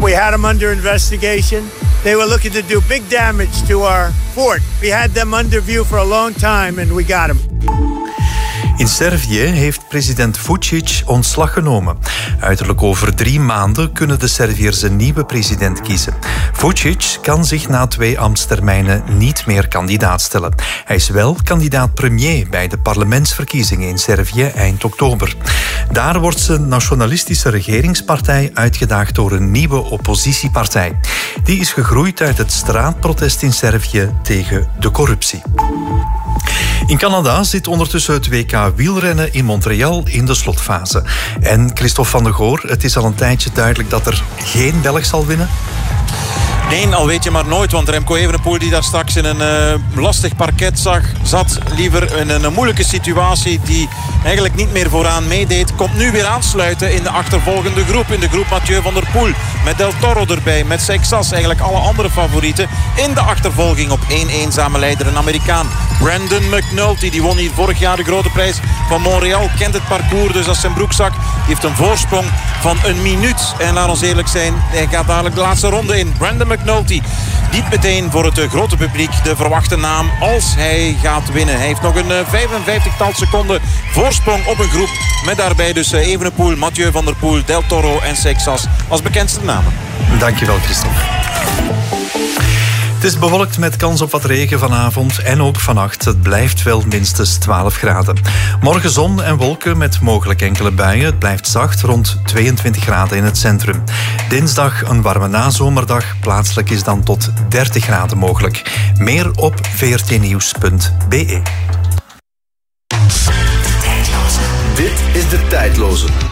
We had them under investigation. They were looking to do big damage to our fort. We had them under view for a long time and we got them. In Servië heeft president Vučić ontslag genomen. Uiterlijk over 3 maanden kunnen de Serviërs een nieuwe president kiezen. Vučić kan zich na 2 ambtstermijnen niet meer kandidaat stellen. Hij is wel kandidaat premier bij de parlementsverkiezingen in Servië eind oktober. Daar wordt zijn nationalistische regeringspartij uitgedaagd door een nieuwe oppositiepartij. Die is gegroeid uit het straatprotest in Servië tegen de corruptie. In Canada zit ondertussen het WK wielrennen in Montreal in de slotfase. En Christophe van der Goor, het is al een tijdje duidelijk dat er geen Belg zal winnen. Nee, al weet je maar nooit, want Remco Evenepoel die daar straks in een lastig parket zat, liever in een moeilijke situatie die eigenlijk niet meer vooraan meedeed, komt nu weer aansluiten in de achtervolgende groep. In de groep Mathieu van der Poel, met Del Toro erbij, met Seixas, eigenlijk alle andere favorieten. In de achtervolging op 1 eenzame leider, een Amerikaan. Brandon McNulty, die won hier vorig jaar de grote prijs van Montreal, kent het parcours dus als zijn broekzak. Die heeft een voorsprong van 1 minuut. En laat ons eerlijk zijn, hij gaat dadelijk de laatste ronde in. Brandon McNulty, niet meteen voor het grote publiek de verwachte naam als hij gaat winnen. Hij heeft nog een 55-tal seconden voorsprong op een groep. Met daarbij dus Evenepoel, Mathieu van der Poel, Del Toro en Seixas als bekendste namen. Dankjewel, Christophe. Het is bewolkt met kans op wat regen vanavond en ook vannacht. Het blijft wel minstens 12 graden. Morgen zon en wolken met mogelijk enkele buien. Het blijft zacht, rond 22 graden in het centrum. Dinsdag een warme nazomerdag. Plaatselijk is dan tot 30 graden mogelijk. Meer op vrtnieuws.be. Dit is De Tijdloze.